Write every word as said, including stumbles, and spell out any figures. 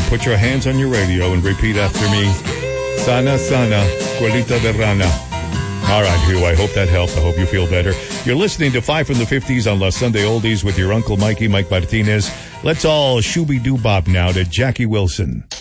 put your hands on your radio and repeat after me. Sana, sana, colita de rana. All right, Hugh, I hope that helped. I hope you feel better. You're listening to Five from the fifties on La Sunday Oldies with your Uncle Mikey, Mike Martinez. Let's all shooby-doo bop now to Jackie Wilson.